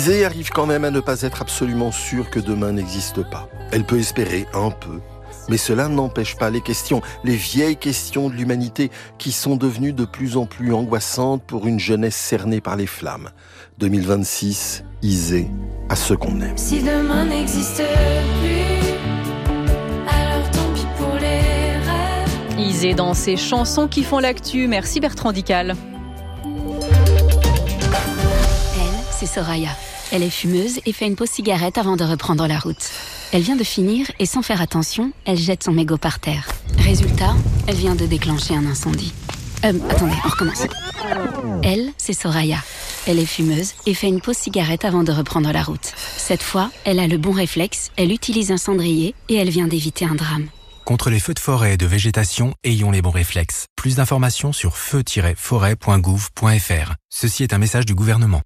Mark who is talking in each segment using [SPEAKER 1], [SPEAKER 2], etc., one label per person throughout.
[SPEAKER 1] Isée arrive quand même à ne pas être absolument sûre que demain n'existe pas. Elle peut espérer un peu, mais cela n'empêche pas les questions, les vieilles questions de l'humanité qui sont devenues de plus en plus angoissantes pour une jeunesse cernée par les flammes. 2026, Isée, à ceux qu'on aime.
[SPEAKER 2] Si demain n'existe plus, alors tant pis pour les rêves.
[SPEAKER 3] Isée dans ses chansons qui font l'actu. Merci Bertrand Dical.
[SPEAKER 4] C'est Soraya. Elle est fumeuse et fait une pause cigarette avant de reprendre la route. Elle vient de finir et sans faire attention, elle jette son mégot par terre. Résultat, elle vient de déclencher un incendie. Attendez, on recommence. Elle, c'est Soraya. Elle est fumeuse et fait une pause cigarette avant de reprendre la route. Cette fois, elle a le bon réflexe, elle utilise un cendrier et elle vient d'éviter un drame.
[SPEAKER 5] Contre les feux de forêt et de végétation, ayons les bons réflexes. Plus d'informations sur feu-forêt.gouv.fr. Ceci est un message du gouvernement.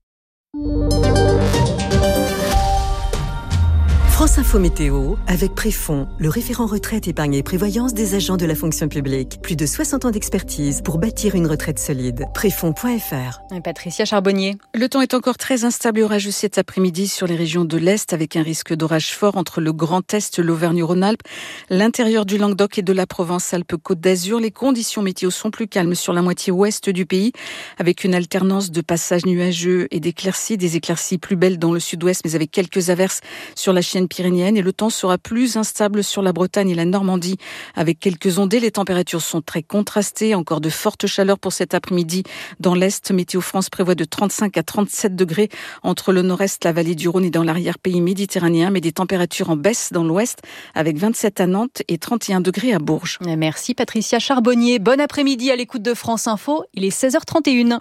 [SPEAKER 6] France Info Météo, avec Préfond, le référent retraite, épargne et prévoyance des agents de la fonction publique. Plus de 60 ans d'expertise pour bâtir une retraite solide. Préfond.fr.
[SPEAKER 3] Patricia Charbonnier.
[SPEAKER 7] Le temps est encore très instable et orageux cet après-midi sur les régions de l'Est, avec un risque d'orage fort entre le Grand Est, l'Auvergne-Rhône-Alpes, l'intérieur du Languedoc et de la Provence-Alpes-Côte d'Azur. Les conditions météo sont plus calmes sur la moitié ouest du pays, avec une alternance de passages nuageux et d'éclaircies, des éclaircies plus belles dans le sud-ouest, mais avec quelques averses sur la chaîne pyrénéenne, et le temps sera plus instable sur la Bretagne et la Normandie avec quelques ondées. Les températures sont très contrastées, encore de fortes chaleurs pour cet après-midi dans l'Est. Météo France prévoit de 35 à 37 degrés entre le nord-est, la vallée du Rhône et dans l'arrière-pays méditerranéen, mais des températures en baisse dans l'ouest avec 27 à Nantes et 31 degrés à Bourges.
[SPEAKER 3] Merci Patricia Charbonnier. Bon après-midi à l'écoute de France Info. Il est 16h31.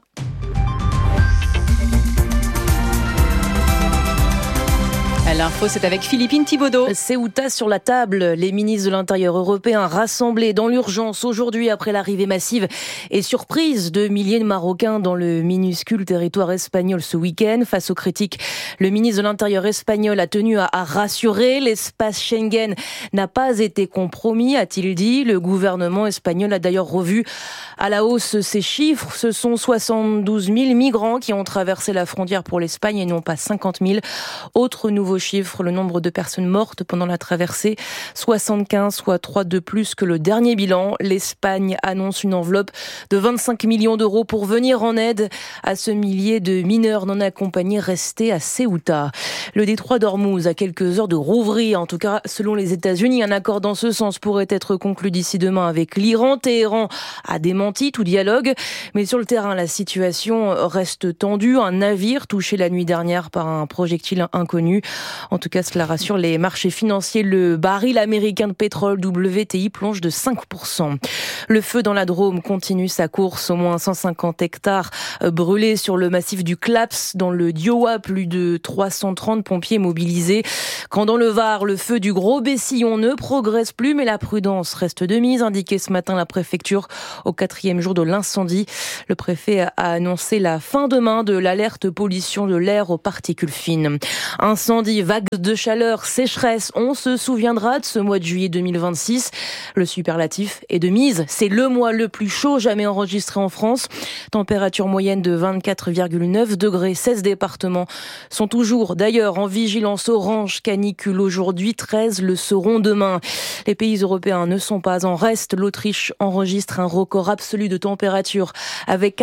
[SPEAKER 3] L'info, c'est avec Philippine Thibaudeau.
[SPEAKER 8] Ceuta sur la table. Les ministres de l'Intérieur européens rassemblés dans l'urgence aujourd'hui après l'arrivée massive et surprise de milliers de Marocains dans le minuscule territoire espagnol ce week-end. Face aux critiques, le ministre de l'Intérieur espagnol a tenu à rassurer. L'espace Schengen n'a pas été compromis, a-t-il dit. Le gouvernement espagnol a d'ailleurs revu à la hausse ses chiffres. Ce sont 72 000 migrants qui ont traversé la frontière pour l'Espagne et non pas 50 000. Autre nouveau chiffre, le nombre de personnes mortes pendant la traversée, 75, soit 3 de plus que le dernier bilan. L'Espagne annonce une enveloppe de 25 millions d'euros pour venir en aide à ce millier de mineurs non accompagnés restés à Ceuta. Le détroit d'Ormuz a quelques heures de rouvrir. En tout cas, selon les États-Unis, un accord dans ce sens pourrait être conclu d'ici demain avec l'Iran. Téhéran a démenti tout dialogue. Mais sur le terrain, la situation reste tendue. Un navire touché la nuit dernière par un projectile inconnu. En tout cas, cela rassure les marchés financiers. Le baril américain de pétrole WTI plonge de 5%. Le feu dans la Drôme continue sa course. Au moins 150 hectares brûlés sur le massif du Claps. Dans le Diois, plus de 330 pompiers mobilisés. Quand dans le Var, le feu du Gros Bessillon ne progresse plus, mais la prudence reste de mise, indiqué ce matin la préfecture au 4e jour de l'incendie. Le préfet a annoncé la fin demain de l'alerte pollution de l'air aux particules fines. Incendie, vague de chaleur, sécheresse, on se souviendra de ce mois de juillet 2026. Le superlatif est de mise. C'est le mois le plus chaud jamais enregistré en France. Température moyenne de 24,9 degrés. 16 départements sont toujours d'ailleurs en vigilance orange canicule aujourd'hui. 13 le seront demain. Les pays européens ne sont pas en reste. L'Autriche enregistre un record absolu de température avec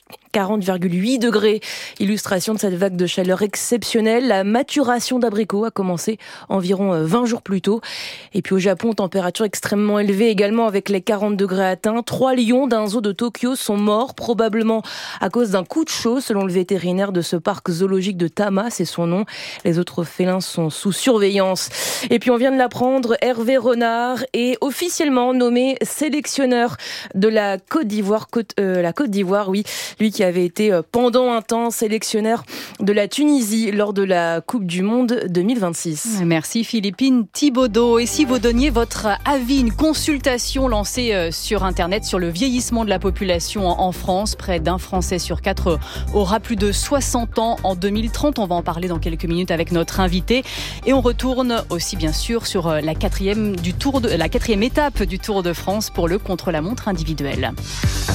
[SPEAKER 8] 40,8 degrés. Illustration de cette vague de chaleur exceptionnelle. La maturation d'abricots a commencé environ 20 jours plus tôt. Et puis au Japon, température extrêmement élevée également avec les 40 degrés atteints. 3 lions d'un zoo de Tokyo sont morts, probablement à cause d'un coup de chaud, selon le vétérinaire de ce parc zoologique de Tama, c'est son nom. Les autres félins sont sous surveillance. Et puis on vient de l'apprendre, Hervé Renard est officiellement nommé sélectionneur de la Côte d'Ivoire, oui. Lui qui avait été pendant un temps sélectionneur de la Tunisie lors de la Coupe du Monde 2026.
[SPEAKER 3] Merci Philippine Thibaudeau. Et si vous donniez votre avis, une consultation lancée sur Internet sur le vieillissement de la population en France, près d'un Français sur 4 aura plus de 60 ans en 2030. On va en parler dans quelques minutes avec notre invité. Et on retourne aussi bien sûr sur la quatrième étape du Tour de France pour le contre-la-montre individuel.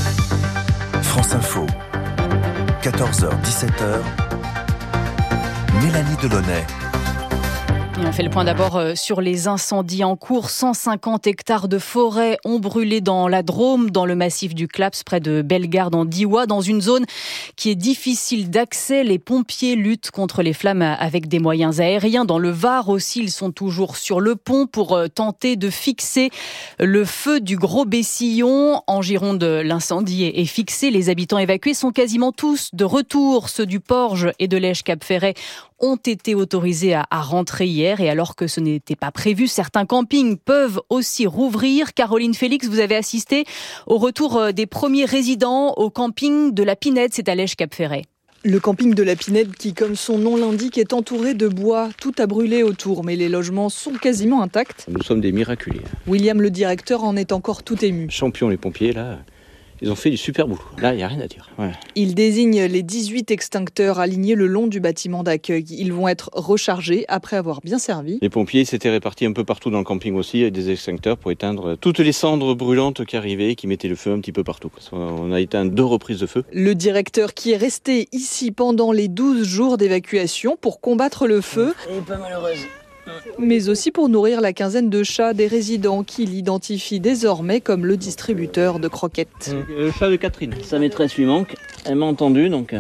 [SPEAKER 9] France Info, 14h-17h, Mélanie Delaunay.
[SPEAKER 3] Et on fait le point d'abord sur les incendies en cours. 150 hectares de forêt ont brûlé dans la Drôme, dans le massif du Claps, près de Bellegarde en Diois, dans une zone qui est difficile d'accès. Les pompiers luttent contre les flammes avec des moyens aériens. Dans le Var aussi, ils sont toujours sur le pont pour tenter de fixer le feu du Gros Bessillon. En Gironde, l'incendie est fixé. Les habitants évacués sont quasiment tous de retour. Ceux du Porge et de l'Esch-Cap-Ferret ont été autorisés à rentrer hier. Et alors que ce n'était pas prévu, certains campings peuvent aussi rouvrir. Caroline Félix, vous avez assisté au retour des premiers résidents au camping de la Pinède, c'est à l'Esch-Cap-Ferret.
[SPEAKER 10] Le camping de la Pinède qui, comme son nom l'indique, est entouré de bois. Tout a brûlé autour, mais les logements sont quasiment intacts.
[SPEAKER 11] Nous sommes des miraculiers.
[SPEAKER 10] William, le directeur, en est encore tout ému.
[SPEAKER 11] Champions, les pompiers, là. Ils ont fait du super boulot. Là, il n'y a rien à dire. Ouais.
[SPEAKER 10] Il désigne les 18 extincteurs alignés le long du bâtiment d'accueil. Ils vont être rechargés après avoir bien servi.
[SPEAKER 11] Les pompiers s'étaient répartis un peu partout dans le camping aussi, avec des extincteurs pour éteindre toutes les cendres brûlantes qui arrivaient, qui mettaient le feu un petit peu partout. On a éteint 2 reprises de feu.
[SPEAKER 10] Le directeur qui est resté ici pendant les 12 jours d'évacuation pour combattre le feu.
[SPEAKER 12] Elle est pas malheureuse.
[SPEAKER 10] Mais aussi pour nourrir la quinzaine de chats des résidents qui l'identifient désormais comme le distributeur de croquettes.
[SPEAKER 11] Le chat de Catherine.
[SPEAKER 12] Sa maîtresse lui manque, elle m'a entendu donc...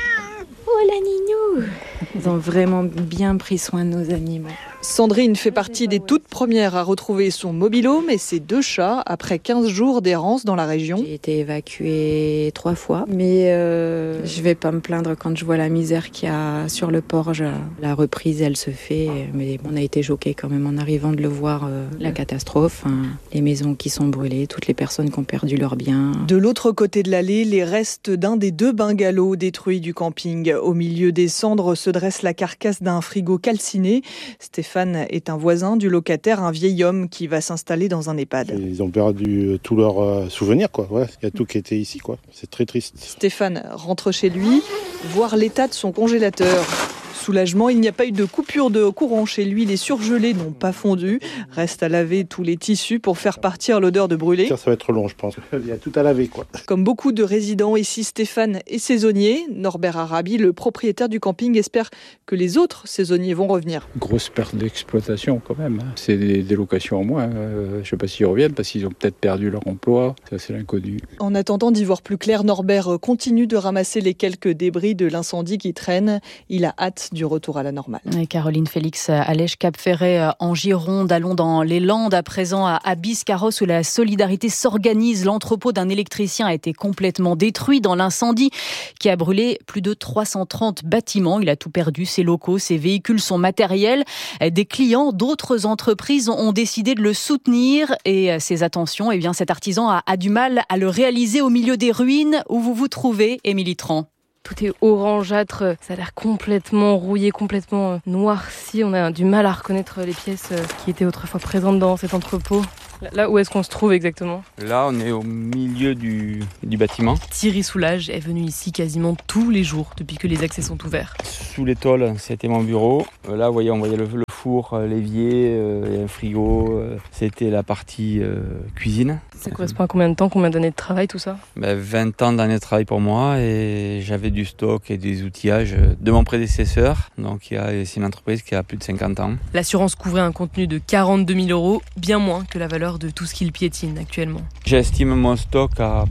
[SPEAKER 13] Oh la Ninou! Ils ont vraiment bien pris soin de nos animaux.
[SPEAKER 10] Sandrine fait partie des toutes premières à retrouver son mobil-home et ses 2 chats après 15 jours d'errance dans la région.
[SPEAKER 13] J'ai été évacuée 3 fois, mais je vais pas me plaindre quand je vois la misère qu'il y a sur le Porge. La reprise, elle se fait, mais on a été choqués quand même en arrivant de le voir, la catastrophe, hein, les maisons qui sont brûlées, toutes les personnes qui ont perdu leurs biens.
[SPEAKER 10] De l'autre côté de l'allée, les restes d'un des 2 bungalows détruits du camping. Au milieu des cendres se dresse la carcasse d'un frigo calciné. Stéphane est un voisin du locataire, un vieil homme qui va s'installer dans un EHPAD.
[SPEAKER 14] Ils ont perdu tous leurs souvenirs, quoi. Ouais, il y a tout qui était ici, quoi. C'est très triste.
[SPEAKER 10] Stéphane rentre chez lui, voir l'état de son congélateur. Soulagement, il n'y a pas eu de coupure de courant chez lui, les surgelés n'ont pas fondu. Reste à laver tous les tissus pour faire partir l'odeur de brûlé.
[SPEAKER 14] Ça va être long, je pense. Il y a tout à laver, quoi.
[SPEAKER 10] Comme beaucoup de résidents ici, Stéphane est saisonnier. Norbert Arabi, le propriétaire du camping, espère que les autres saisonniers vont revenir.
[SPEAKER 15] Grosse perte d'exploitation quand même. C'est des locations en moins. Je ne sais pas s'ils reviennent parce qu'ils ont peut-être perdu leur emploi. Ça, c'est l'inconnu.
[SPEAKER 10] En attendant d'y voir plus clair, Norbert continue de ramasser les quelques débris de l'incendie qui traînent. Il a hâte du retour à la normale.
[SPEAKER 3] Et Caroline Félix à l'Esch-Cap-Ferret en Gironde. Allons dans les Landes à présent à Biscarrosse où la solidarité s'organise. L'entrepôt d'un électricien a été complètement détruit dans l'incendie qui a brûlé plus de 330 bâtiments. Il a tout perdu, ses locaux, ses véhicules, son matériel. Des clients d'autres entreprises ont décidé de le soutenir et ses attentions, eh bien cet artisan a du mal à le réaliser au milieu des ruines où vous vous trouvez, Émilie Tran.
[SPEAKER 16] Tout est orangeâtre, ça a l'air complètement rouillé, complètement noirci. On a du mal à reconnaître les pièces qui étaient autrefois présentes dans cet entrepôt. Là, où est-ce qu'on se trouve exactement ?
[SPEAKER 11] Là, on est au milieu du bâtiment.
[SPEAKER 16] Thierry Soulage est venu ici quasiment tous les jours depuis que les accès sont ouverts.
[SPEAKER 11] Sous les tôles, c'était mon bureau. Là, vous voyez, on voyait le four, l'évier, et un frigo. C'était la partie cuisine.
[SPEAKER 16] Ça correspond à combien de temps, combien d'années de travail, tout ça ?
[SPEAKER 11] 20 ans d'années de travail pour moi et j'avais du stock et des outillages de mon prédécesseur. Donc c'est une entreprise qui a plus de 50 ans.
[SPEAKER 16] L'assurance couvrait un contenu de 42 000 €, bien moins que la valeur de tout ce qu'il piétine actuellement.
[SPEAKER 11] J'estime mon stock à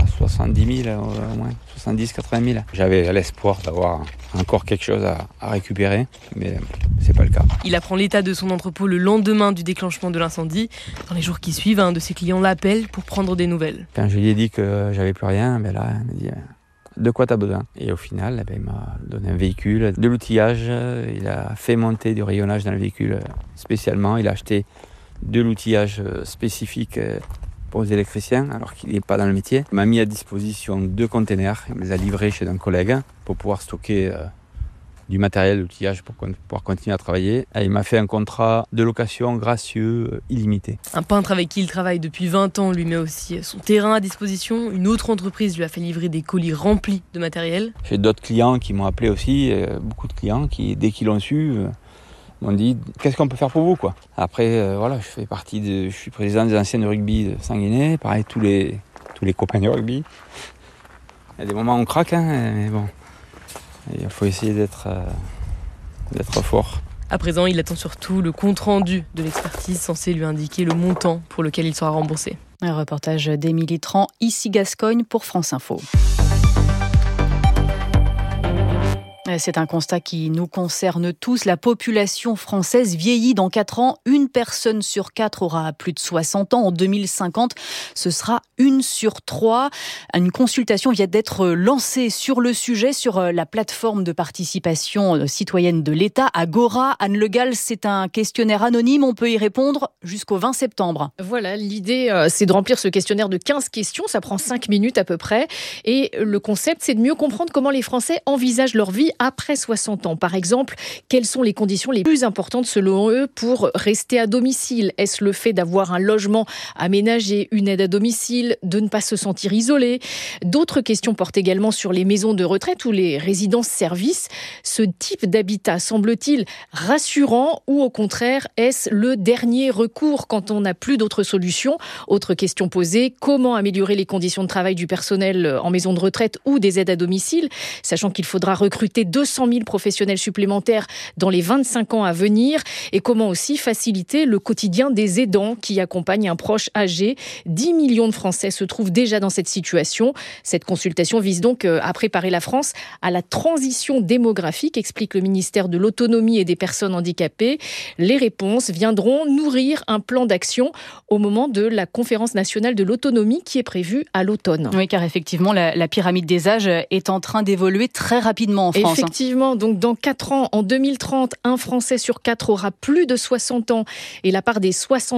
[SPEAKER 11] 70 000, au moins 70 80 000. J'avais l'espoir d'avoir encore quelque chose à récupérer, mais c'est pas le cas.
[SPEAKER 16] Il apprend l'état de son entrepôt le lendemain du déclenchement de l'incendie. Dans les jours qui suivent, un de ses clients l'appelle pour prendre des nouvelles.
[SPEAKER 11] Quand je lui ai dit que j'avais plus rien, là, il m'a dit de quoi tu as besoin ? Et au final, il m'a donné un véhicule, de l'outillage. Il a fait monter du rayonnage dans le véhicule spécialement. Il a acheté de l'outillage spécifique pour les électriciens, alors qu'il n'est pas dans le métier. Il m'a mis à disposition 2 containers. Il me les a livrés chez un collègue pour pouvoir stocker du matériel d'outillage pour pouvoir continuer à travailler. Et il m'a fait un contrat de location gracieux illimité.
[SPEAKER 16] Un peintre avec qui il travaille depuis 20 ans lui met aussi son terrain à disposition. Une autre entreprise lui a fait livrer des colis remplis de matériel.
[SPEAKER 11] J'ai d'autres clients qui m'ont appelé aussi, beaucoup de clients qui, dès qu'ils l'ont su, m'ont dit qu'est-ce qu'on peut faire pour vous, quoi. Après, je suis président des anciens de rugby de Sanguinet, pareil, tous les copains de rugby. Il y a des moments où on craque, mais bon. Il faut essayer d'être d'être fort.
[SPEAKER 16] À présent, il attend surtout le compte-rendu de l'expertise censé lui indiquer le montant pour lequel il sera remboursé.
[SPEAKER 3] Un reportage d'Émilie Tran, ici Gascogne pour France Info. C'est un constat qui nous concerne tous. La population française vieillit dans 4 ans. Une personne sur 4 aura plus de 60 ans. En 2050, ce sera 1 sur 3. Une consultation vient d'être lancée sur le sujet sur la plateforme de participation citoyenne de l'État, Agora. Anne Le Gall, c'est un questionnaire anonyme. On peut y répondre jusqu'au 20 septembre.
[SPEAKER 9] Voilà, l'idée, c'est de remplir ce questionnaire de 15 questions. Ça prend 5 minutes à peu près. Et le concept, c'est de mieux comprendre comment les Français envisagent leur vie après 60 ans. Par exemple, quelles sont les conditions les plus importantes selon eux pour rester à domicile ? Est-ce le fait d'avoir un logement aménagé, une aide à domicile, de ne pas se sentir isolé ? D'autres questions portent également sur les maisons de retraite ou les résidences-services. Ce type d'habitat semble-t-il rassurant ou au contraire, est-ce le dernier recours quand on n'a plus d'autres solutions ? Autre question posée, comment améliorer les conditions de travail du personnel en maison de retraite ou des aides à domicile, sachant qu'il faudra recruter 200 000 professionnels supplémentaires dans les 25 ans à venir, et comment aussi faciliter le quotidien des aidants qui accompagnent un proche âgé. 10 millions de Français se trouvent déjà dans cette situation. Cette consultation vise donc à préparer la France à la transition démographique, explique le ministère de l'Autonomie et des Personnes handicapées. Les réponses viendront nourrir un plan d'action au moment de la conférence nationale de l'autonomie qui est prévue à l'automne.
[SPEAKER 3] Oui, car effectivement, la pyramide des âges est en train d'évoluer très rapidement en France.
[SPEAKER 9] Effectivement, donc dans 4 ans, en 2030, un Français sur 4 aura plus de 60 ans et la part des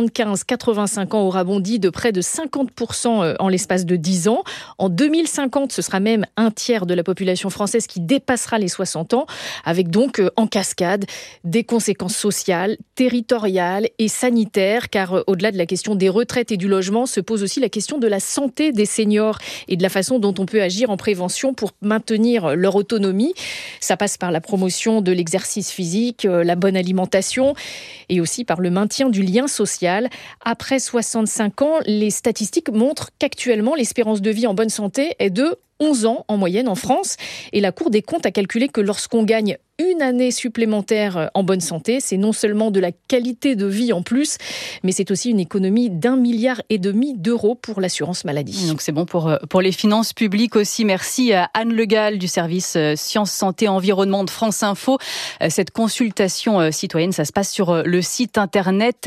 [SPEAKER 9] 75-85 ans aura bondi de près de 50% en l'espace de 10 ans. En 2050, ce sera même un tiers de la population française qui dépassera les 60 ans, avec donc en cascade des conséquences sociales, territoriales et sanitaires, car au-delà de la question des retraites et du logement, se pose aussi la question de la santé des seniors et de la façon dont on peut agir en prévention pour maintenir leur autonomie. Ça passe par la promotion de l'exercice physique, la bonne alimentation et aussi par le maintien du lien social. Après 65 ans, les statistiques montrent qu'actuellement, l'espérance de vie en bonne santé est de 11 ans en moyenne en France. Et la Cour des comptes a calculé que lorsqu'on gagne une année supplémentaire en bonne santé, c'est non seulement de la qualité de vie en plus, mais c'est aussi une économie d'1,5 milliard d'euros pour l'assurance maladie.
[SPEAKER 3] Donc c'est bon pour les finances publiques aussi. Merci à Anne Le Gall du service Sciences, Santé, Environnement de France Info. Cette consultation citoyenne, ça se passe sur le site internet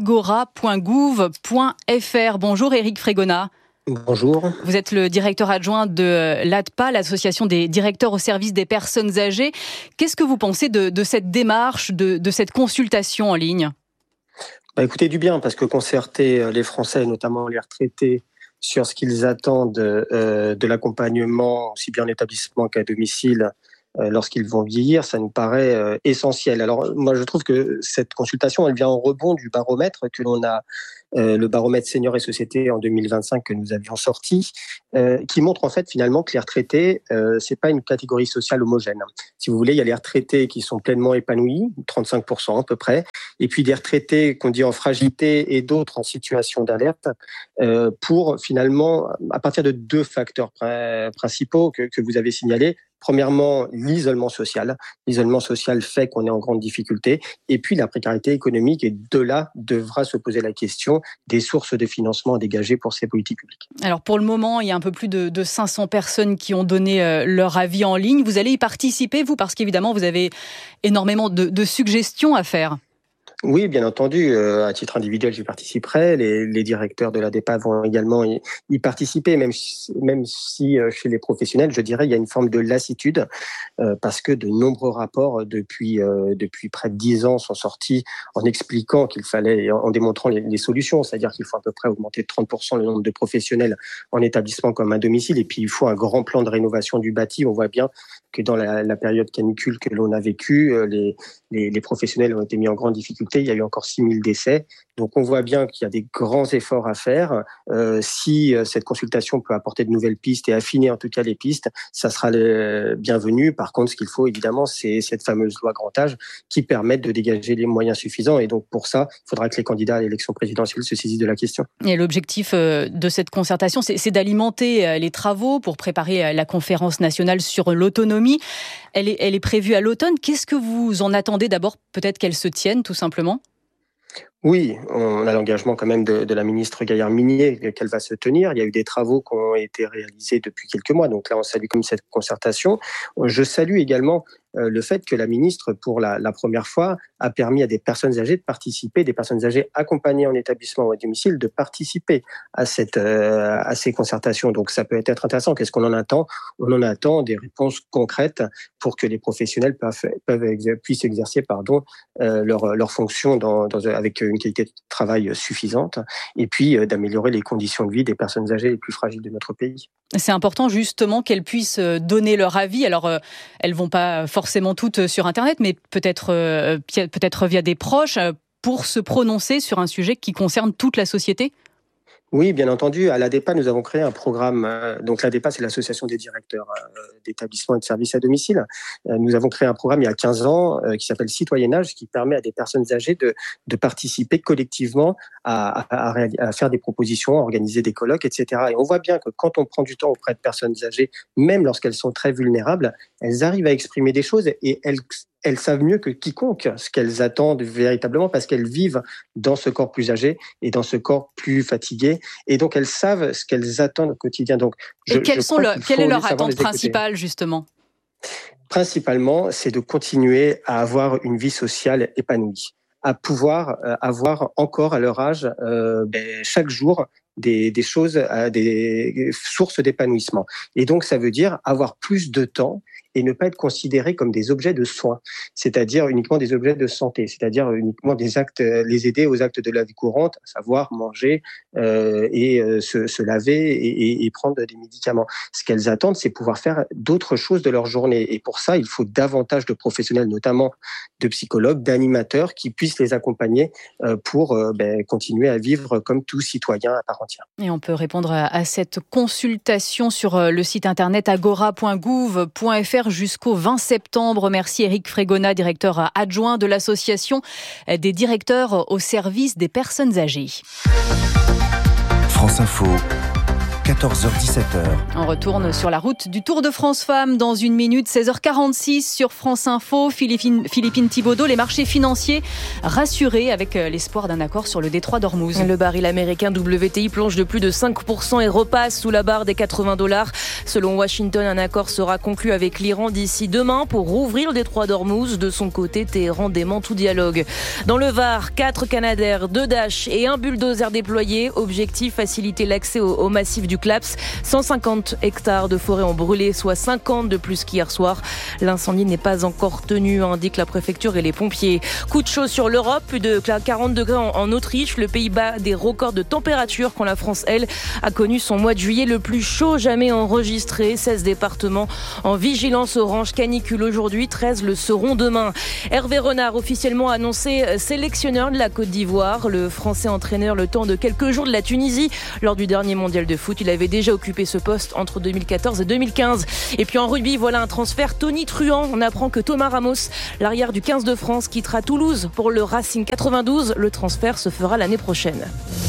[SPEAKER 3] agora.gouv.fr. Bonjour Éric Frégonat.
[SPEAKER 17] Bonjour.
[SPEAKER 3] Vous êtes le directeur adjoint de l'ADPA, l'association des directeurs au service des personnes âgées. Qu'est-ce que vous pensez de cette démarche, de cette consultation en ligne ?
[SPEAKER 17] Écoutez, du bien, parce que concerter les Français, notamment les retraités, sur ce qu'ils attendent de l'accompagnement, aussi bien en établissement qu'à domicile, lorsqu'ils vont vieillir, ça nous paraît essentiel. Alors moi, je trouve que cette consultation, elle vient en rebond du baromètre que l'on a, le baromètre Seniors et Société en 2025 que nous avions sorti, qui montre en fait finalement que les retraités, c'est pas une catégorie sociale homogène. Si vous voulez, il y a les retraités qui sont pleinement épanouis, 35% à peu près, et puis des retraités qu'on dit en fragilité et d'autres en situation d'alerte, pour finalement, à partir de 2 facteurs principaux que vous avez signalés. Premièrement, l'isolement social. L'isolement social fait qu'on est en grande difficulté. Et puis la précarité économique. Et de là devra se poser la question des sources de financement dégagées pour ces politiques publiques.
[SPEAKER 3] Alors pour le moment, il y a un peu plus de 500 personnes qui ont donné leur avis en ligne. Vous allez y participer, vous, parce qu'évidemment, vous avez énormément de suggestions à faire.
[SPEAKER 17] Oui, bien entendu. À titre individuel, j'y participerai. Les directeurs de l'ADPA vont également y participer, même si chez les professionnels, je dirais, il y a une forme de lassitude parce que de nombreux rapports depuis près de 10 ans sont sortis en expliquant qu'il fallait, en démontrant les solutions, c'est-à-dire qu'il faut à peu près augmenter de 30% le nombre de professionnels en établissement comme à domicile, et puis il faut un grand plan de rénovation du bâti. On voit bien que dans la période canicule que l'on a vécue, les professionnels ont été mis en grande difficulté difficultés. Il y a eu encore 6000 décès. Donc on voit bien qu'il y a des grands efforts à faire. Si cette consultation peut apporter de nouvelles pistes et affiner en tout cas les pistes, ça sera bienvenu. Par contre, ce qu'il faut évidemment, c'est cette fameuse loi grand âge qui permette de dégager les moyens suffisants. Et donc pour ça, il faudra que les candidats à l'élection présidentielle se saisissent de la question.
[SPEAKER 3] Et l'objectif de cette concertation, c'est d'alimenter les travaux pour préparer la conférence nationale sur l'autonomie. Elle est prévue à l'automne. Qu'est-ce que vous en attendez d'abord? Peut-être qu'elle se tienne tout simplement?
[SPEAKER 17] Oui, on a l'engagement quand même de la ministre Gaillard-Minier qu'elle va se tenir. Il y a eu des travaux qui ont été réalisés depuis quelques mois. Donc là, on salue comme cette concertation. Je salue également le fait que la ministre, pour la première fois, a permis à des personnes âgées de participer, des personnes âgées accompagnées en établissement ou à domicile, de participer à ces concertations. Donc ça peut être intéressant. Qu'est-ce qu'on en attend? On en attend des réponses concrètes pour que les professionnels puissent exercer leur fonction avec une qualité de travail suffisante, et puis d'améliorer les conditions de vie des personnes âgées les plus fragiles de notre pays.
[SPEAKER 3] C'est important justement qu'elles puissent donner leur avis. Alors, elles vont pas forcément toutes sur Internet, mais peut-être via des proches pour se prononcer sur un sujet qui concerne toute la société.
[SPEAKER 17] Oui, bien entendu. À l'ADEPA, nous avons créé un programme. Donc l'ADEPA, c'est l'association des directeurs d'établissements et de services à domicile. Nous avons créé un programme il y a 15 ans qui s'appelle Citoyennage, qui permet à des personnes âgées de participer collectivement à faire des propositions, à organiser des colloques, etc. Et on voit bien que quand on prend du temps auprès de personnes âgées, même lorsqu'elles sont très vulnérables, elles arrivent à exprimer des choses et elles savent mieux que quiconque ce qu'elles attendent véritablement, parce qu'elles vivent dans ce corps plus âgé et dans ce corps plus fatigué. Et donc, elles savent ce qu'elles attendent au quotidien. Donc,
[SPEAKER 3] quelle est leur attente principale, justement?
[SPEAKER 17] Principalement, c'est de continuer à avoir une vie sociale épanouie, à pouvoir avoir encore à leur âge, chaque jour, des choses, des sources d'épanouissement. Et donc, ça veut dire avoir plus de temps et ne pas être considérés comme des objets de soins, c'est-à-dire uniquement des objets de santé, c'est-à-dire uniquement des actes, les aider aux actes de la vie courante, à savoir manger et se laver et prendre des médicaments. Ce qu'elles attendent, c'est pouvoir faire d'autres choses de leur journée. Et pour ça, il faut davantage de professionnels, notamment de psychologues, d'animateurs, qui puissent les accompagner pour continuer à vivre comme tout citoyen à part entière.
[SPEAKER 3] Et on peut répondre à cette consultation sur le site internet agora.gouv.fr jusqu'au 20 septembre. Merci Eric Frégona, directeur adjoint de l'association des directeurs au service des personnes âgées.
[SPEAKER 18] France Info. 14h-17h.
[SPEAKER 3] On retourne sur la route du Tour de France Femmes dans une minute, 16h46 sur France Info. Philippine Thibaudot, les marchés financiers rassurés avec l'espoir d'un accord sur le détroit d'Ormuz.
[SPEAKER 8] Le baril américain WTI plonge de plus de 5% et repasse sous la barre des $80. Selon Washington, un accord sera conclu avec l'Iran d'ici demain pour rouvrir le détroit d'Ormuz. De son côté, Téhéran dément tout dialogue. Dans le Var, 4 Canadair, 2 Dash et un bulldozer déployé. Objectif, faciliter l'accès au massif du Claps. 150 hectares de forêt ont brûlé, soit 50 de plus qu'hier soir. L'incendie n'est pas encore tenu, indiquent la préfecture et les pompiers. Coup de chaud sur l'Europe, plus de 40 degrés en Autriche. Le pays bat des records de température quand la France, elle, a connu son mois de juillet le plus chaud jamais enregistré. 16 départements en vigilance orange canicule aujourd'hui, 13 le seront demain. Hervé Renard, officiellement annoncé sélectionneur de la Côte d'Ivoire. Le Français entraîneur le temps de quelques jours de la Tunisie lors du dernier mondial de foot. Il avait déjà occupé ce poste entre 2014 et 2015. Et puis en rugby, voilà un transfert tonitruant. On apprend que Thomas Ramos, l'arrière du 15 de France, quittera Toulouse pour le Racing 92. Le transfert se fera l'année prochaine.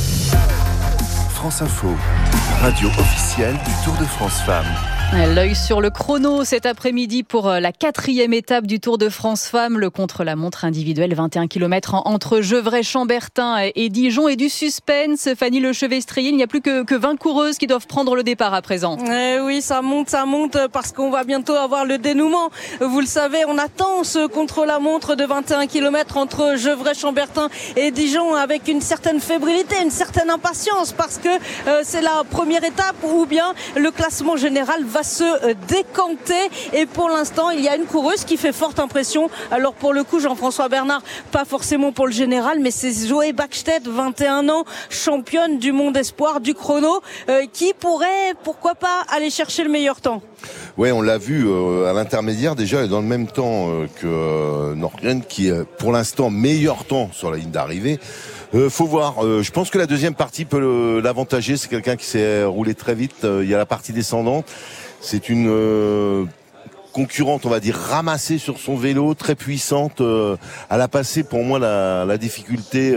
[SPEAKER 18] France Info, radio officielle du Tour de France Femmes.
[SPEAKER 3] L'œil sur le chrono cet après-midi pour la 4e étape du Tour de France Femmes, le contre-la-montre individuel, 21 km entre Gevrey-Chambertin et Dijon, et du suspense. Fanny Lechevestrier, il n'y a plus que 20 coureuses qui doivent prendre le départ à présent.
[SPEAKER 19] Oui, ça monte parce qu'on va bientôt avoir le dénouement. Vous le savez, on attend ce contre-la-montre de 21 km entre Gevrey-Chambertin et Dijon avec une certaine fébrilité, une certaine impatience, parce que c'est la première étape où bien le classement général va se décanter, et pour l'instant il y a une coureuse qui fait forte impression. Alors pour le coup, Jean-François Bernard, pas forcément pour le général, mais c'est Zoé Bachstedt, 21 ans, championne du monde espoir du chrono, qui pourrait, pourquoi pas, aller chercher le meilleur temps.
[SPEAKER 20] Oui, on l'a vu à l'intermédiaire déjà et dans le même temps que Nordgren qui est pour l'instant meilleur temps sur la ligne d'arrivée. Faut voir. Je pense que la deuxième partie peut l'avantager. C'est quelqu'un qui s'est roulé très vite. Il y a la partie descendante. C'est une concurrente, on va dire, ramassée sur son vélo, très puissante. Elle a passé pour moi la difficulté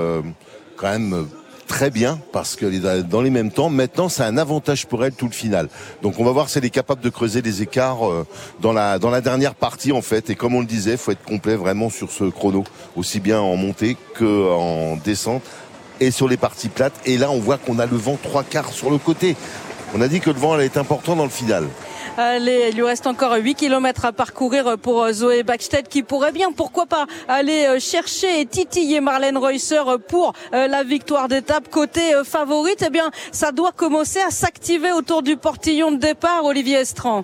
[SPEAKER 20] quand même très bien parce qu'elle est dans les mêmes temps. Maintenant, c'est un avantage pour elle tout le final. Donc on va voir si elle est capable de creuser les écarts dans la dernière partie en fait. Et comme on le disait, faut être complet vraiment sur ce chrono, aussi bien en montée qu'en descente et sur les parties plates. Et là, on voit qu'on a le vent 3/4 sur le côté. On a dit que le vent allait être important dans le final.
[SPEAKER 19] Allez, il lui reste encore 8 km à parcourir pour Zoé Bäckstedt qui pourrait bien, pourquoi pas, aller chercher et titiller Marlène Reusser pour la victoire d'étape. Côté favorite, eh bien, ça doit commencer à s'activer autour du portillon de départ, Olivier Estran.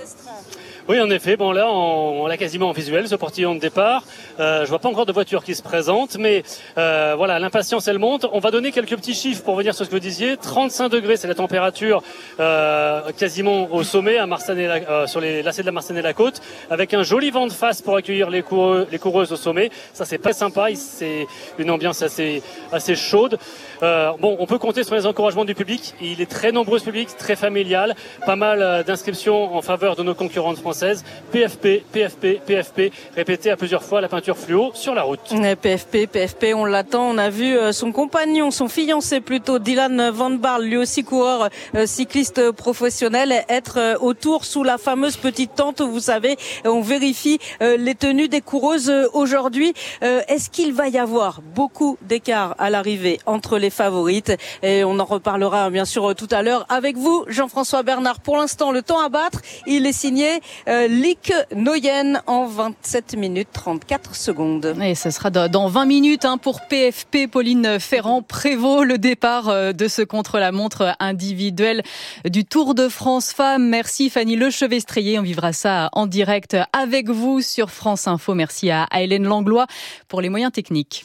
[SPEAKER 21] Oui, en effet. Bon, là, on l'a quasiment en visuel, ce portillon de départ. Je vois pas encore de voiture qui se présente, mais voilà, l'impatience, elle monte. On va donner quelques petits chiffres pour venir sur ce que vous disiez. 35 degrés, c'est la température quasiment au sommet, à sur les lacets de la Marsanne et la Côte, avec un joli vent de face pour accueillir les coureuses au sommet. Ça, c'est pas sympa. C'est une ambiance assez chaude. Bon, on peut compter sur les encouragements du public. Il est très nombreux ce public, très familial. Pas mal d'inscriptions en faveur de nos concurrentes françaises. PFP, PFP, PFP, répété à plusieurs fois la peinture fluo sur la route.
[SPEAKER 19] PFP, on l'attend. On a vu son compagnon, son fiancé plutôt, Dylan Van Baarle, lui aussi coureur cycliste professionnel, être autour sous la fameuse petite tente où vous savez, on vérifie les tenues des coureuses aujourd'hui. Est-ce qu'il va y avoir beaucoup d'écart à l'arrivée entre les favorites? Et on en reparlera bien sûr tout à l'heure avec vous, Jean-François Bernard. Pour l'instant, le temps à battre, il est signé Lieke Nooyen en 27 minutes 34 secondes.
[SPEAKER 3] Et ce sera dans 20 minutes pour PFP. Pauline Ferrand prévaut le départ de ce contre-la-montre individuel du Tour de France Femmes. Merci Fanny Lechevestrier. On vivra ça en direct avec vous sur France Info. Merci à Hélène Langlois pour les moyens techniques.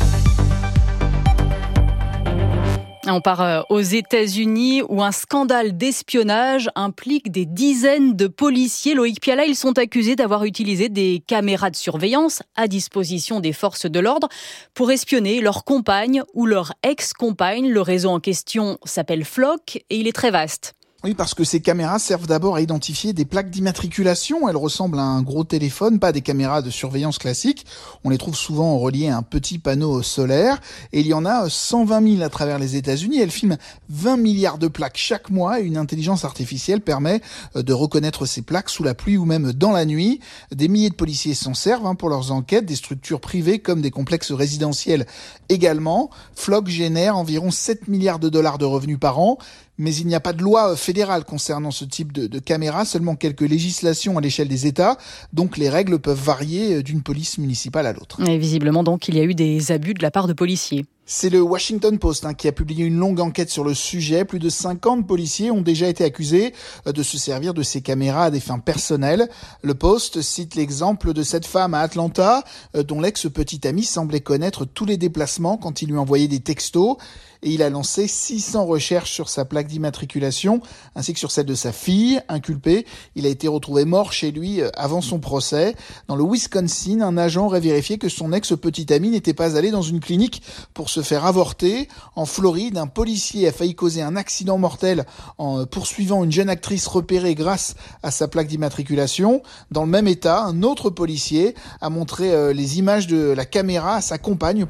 [SPEAKER 3] On part aux États-Unis où un scandale d'espionnage implique des dizaines de policiers. Loïc Piala, ils sont accusés d'avoir utilisé des caméras de surveillance à disposition des forces de l'ordre pour espionner leur compagne ou leur ex-compagne. Le réseau en question s'appelle Flock et il est très vaste.
[SPEAKER 22] Oui, parce que ces caméras servent d'abord à identifier des plaques d'immatriculation. Elles ressemblent à un gros téléphone, pas des caméras de surveillance classiques. On les trouve souvent reliées à un petit panneau solaire. Et il y en a 120 000 à travers les États-Unis. Elles filment 20 milliards de plaques chaque mois. Et une intelligence artificielle permet de reconnaître ces plaques sous la pluie ou même dans la nuit. Des milliers de policiers s'en servent pour leurs enquêtes. Des structures privées comme des complexes résidentiels également. Flock génère environ 7 milliards de dollars de revenus par an. Mais il n'y a pas de loi fédérale concernant ce type de caméra, seulement quelques législations à l'échelle des États. Donc les règles peuvent varier d'une police municipale à l'autre.
[SPEAKER 3] Et visiblement, donc, il y a eu des abus de la part de policiers.
[SPEAKER 22] C'est le Washington Post qui a publié une longue enquête sur le sujet. Plus de 50 policiers ont déjà été accusés de se servir de ces caméras à des fins personnelles. Le Post cite l'exemple de cette femme à Atlanta dont l'ex-petite amie semblait connaître tous les déplacements quand il lui envoyait des textos. Et il a lancé 600 recherches sur sa plaque d'immatriculation ainsi que sur celle de sa fille inculpée. Il a été retrouvé mort chez lui avant son procès. Dans le Wisconsin, un agent aurait vérifié que son ex-petite amie n'était pas allé dans une clinique pour se faire avorter. En Floride, un policier a failli causer un accident mortel en poursuivant une jeune actrice repérée grâce à sa plaque d'immatriculation. Dans le même état, un autre policier a montré les images de la caméra à sa compagne